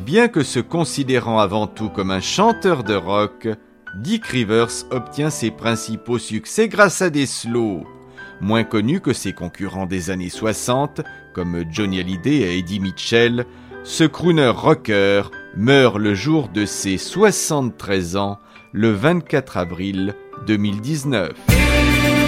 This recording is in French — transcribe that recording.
Bien que se considérant avant tout comme un chanteur de rock, Dick Rivers obtient ses principaux succès grâce à des slows. Moins connu que ses concurrents des années 60, comme Johnny Hallyday et Eddie Mitchell, ce crooner rocker meurt le jour de ses 73 ans, le 24 avril 2019.